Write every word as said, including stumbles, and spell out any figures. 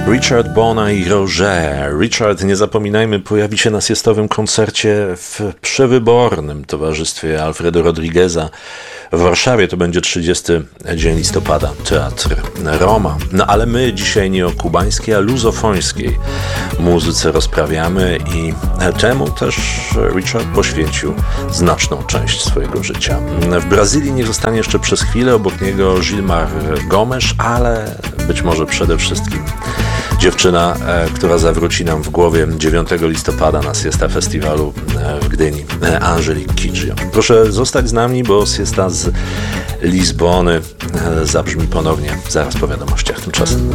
Richard Bona i Roger. Richard, nie zapominajmy, pojawi się na siestowym koncercie w przewybornym towarzystwie Alfredo Rodrigueza w Warszawie. To będzie trzydziesty dzień listopada. Teatr Roma. No ale my dzisiaj nie o kubańskiej, a luzofońskiej muzyce rozprawiamy i temu też Richard poświęcił znaczną część swojego życia. W Brazylii nie zostanie jeszcze przez chwilę, obok niego Gilmar Gomes, ale być może przede wszystkim dziewczyna, e, która zawróci nam w głowie dziewiątego listopada na siesta festiwalu e, w Gdyni, e, Angelique Kidjo. Proszę zostać z nami, bo siesta z Lizbony e, zabrzmi ponownie zaraz po wiadomościach. Tymczasem